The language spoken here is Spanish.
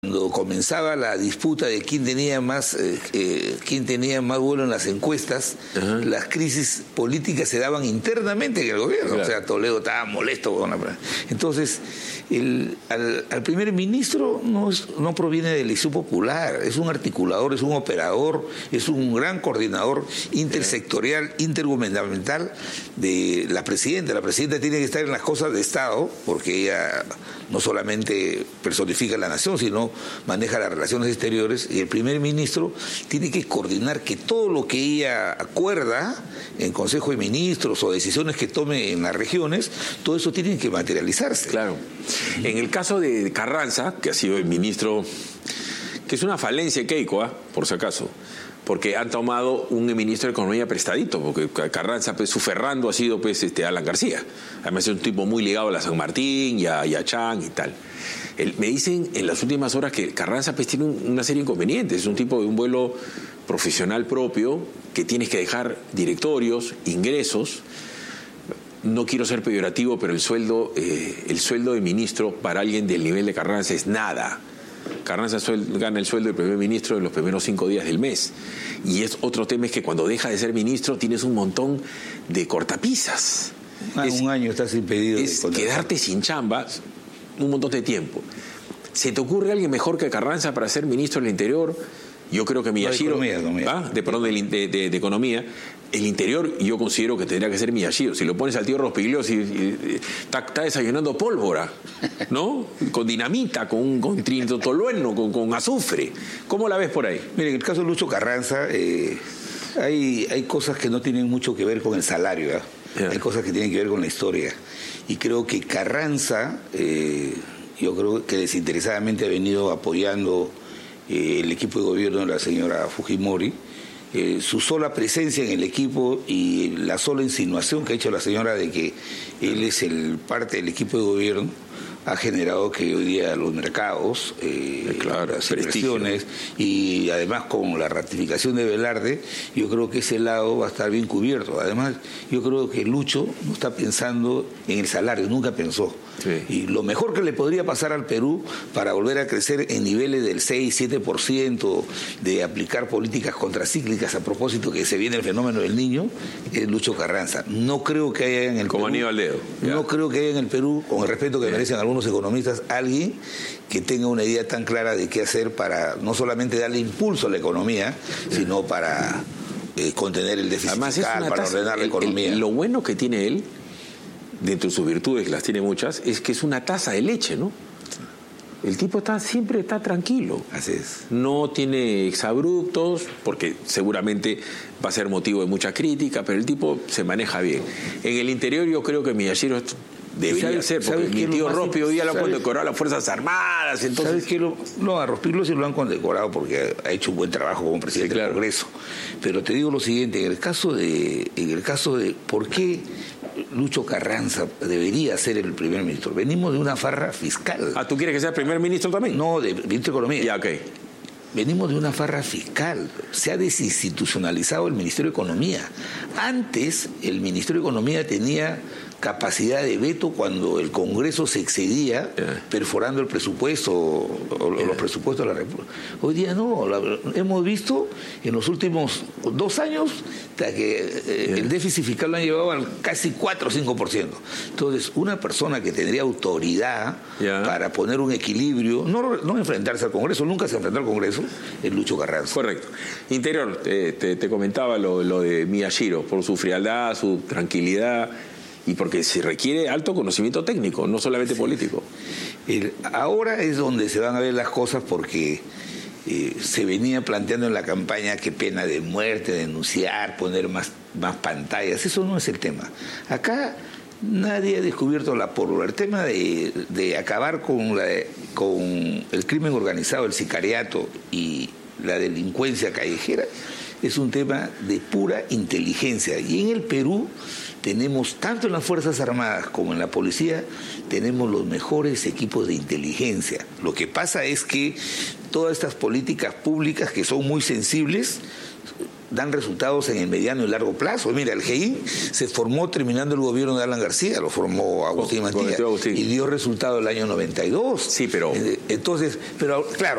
Cuando comenzaba la disputa de quién tenía más vuelo en las encuestas, las crisis políticas se daban internamente en el gobierno. Claro. O sea, Toledo estaba molesto con la... Entonces, al primer ministro no proviene de la elección popular, es un articulador, es un operador, es un gran coordinador intersectorial, intergubernamental de la presidenta. La presidenta tiene que estar en las cosas de Estado, porque ella no solamente personifica a la nación, sino maneja las relaciones exteriores, y el primer ministro tiene que coordinar que todo lo que ella acuerda en Consejo de Ministros o decisiones que tome en las regiones, todo eso tiene que materializarse. Claro. En el caso de Carranza, que ha sido el ministro, que es una falencia de Keiko, por si acaso, porque han tomado un ministro de Economía prestadito, porque Carranza, pues, su Ferrando ha sido, pues, Alan García. Además es un tipo muy ligado a la San Martín y a Chang y tal. Me dicen en las últimas horas que Carranza, pues, tiene una serie de inconvenientes. Es un tipo de un vuelo profesional propio, que tienes que dejar directorios, ingresos. No quiero ser peyorativo, pero el sueldo de ministro para alguien del nivel de Carranza es nada. Carranza gana el sueldo del primer ministro en los primeros 5 días del mes. Y otro tema es que cuando deja de ser ministro tienes un montón de cortapisas. Un año estás impedido. Es quedarte sin chamba un montón de tiempo. ¿Se te ocurre alguien mejor que Carranza para ser ministro del Interior? Yo creo que Miyashiro... De Economía. El Interior, yo considero que tendría que ser Miyashiro. Si lo pones al tío Rospigliosi, está desayunando pólvora, ¿no? Con dinamita, con trinitolueno, con azufre. ¿Cómo la ves por ahí? Mire, en el caso de Lucho Carranza, hay cosas que no tienen mucho que ver con el salario, Hay cosas que tienen que ver con la historia. Y creo que Carranza, yo creo que desinteresadamente ha venido apoyando el equipo de gobierno de la señora Fujimori. Su sola presencia en el equipo y la sola insinuación que ha hecho la señora de que él es parte del equipo de gobierno ha generado que hoy día los mercados, las inversiones, y además con la ratificación de Velarde, yo creo que ese lado va a estar bien cubierto. Además, yo creo que Lucho no está pensando en el salario, nunca pensó. Sí. Y lo mejor que le podría pasar al Perú para volver a crecer en niveles del 6-7%, de aplicar políticas contracíclicas, a propósito que se viene el fenómeno del niño, es Lucho Carranza. No creo que haya en el Como Perú... Aníbal Dedo. No creo que haya en el Perú, con el respeto que merecen algunos economistas, alguien que tenga una idea tan clara de qué hacer para no solamente darle impulso a la economía, sino para contener el déficit fiscal, para ordenar la economía. Lo bueno que tiene él, dentro de sus virtudes, que las tiene muchas, es que es una taza de leche, ¿no? El tipo siempre está tranquilo. Así es. No tiene exabruptos, porque seguramente va a ser motivo de mucha crítica, pero el tipo se maneja bien. En el Interior yo creo que Miyashiro debería ser, porque mi tío Rospi hoy día lo han condecorado a las Fuerzas Armadas. Entonces... ¿Sabes qué? No, a Rospi sí lo han condecorado porque ha hecho un buen trabajo como presidente del Congreso. Pero te digo lo siguiente, en el caso de ¿por qué Lucho Carranza debería ser el primer ministro? Venimos de una farra fiscal. ¿Tú quieres que sea primer ministro también? No, de ministro de Economía. Ya, ok. Venimos de una farra fiscal. Se ha desinstitucionalizado el Ministerio de Economía. Antes, el Ministerio de Economía tenía capacidad de veto cuando el Congreso se excedía perforando el presupuesto o los presupuestos de la República. Hoy día no. Hemos visto en los últimos 2 años que el déficit fiscal lo han llevado al casi 4 o 5%. Entonces, una persona que tendría autoridad para poner un equilibrio, no enfrentarse al Congreso, nunca se enfrentó al Congreso, es Lucho Carranza. Correcto. Interior, te comentaba lo de Miyashiro, por su frialdad, su tranquilidad, y porque se requiere alto conocimiento técnico, no solamente político. Ahora es donde se van a ver las cosas, porque se venía planteando en la campaña que pena de muerte, denunciar, poner más pantallas. Eso no es el tema. Acá nadie ha descubierto la pólvora. El tema de acabar con el crimen organizado, el sicariato y la delincuencia callejera es un tema de pura inteligencia. Y en el Perú tenemos, tanto en las Fuerzas Armadas como en la policía, tenemos los mejores equipos de inteligencia. Lo que pasa es que todas estas políticas públicas, que son muy sensibles, dan resultados en el mediano y largo plazo. Mira, el GEIN se formó terminando el gobierno de Alan García, lo formó Agustín Mantilla, y dio resultado el año 92. Sí, pero... Entonces, pero claro,